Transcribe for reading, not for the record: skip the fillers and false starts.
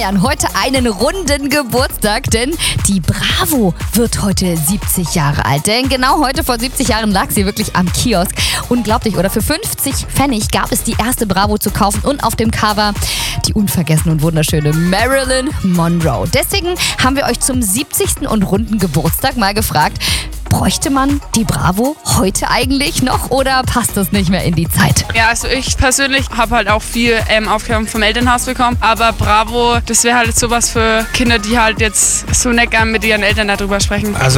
feiern heute einen runden Geburtstag, denn die Bravo wird heute 70 Jahre alt. Denn genau heute vor 70 Jahren lag sie wirklich am Kiosk. Unglaublich, oder? Für 50 Pfennig gab es die erste Bravo zu kaufen und auf dem Cover die unvergessene und wunderschöne Marilyn Monroe. Deswegen haben wir euch zum 70. und runden Geburtstag mal gefragt, bräuchte man die Bravo heute eigentlich noch oder passt das nicht mehr in die Zeit? Ja, also ich persönlich habe halt auch viel Aufklärung vom Elternhaus bekommen, aber Bravo, das wäre halt sowas für Kinder, die halt jetzt so nicht gern mit ihren Eltern darüber sprechen. Also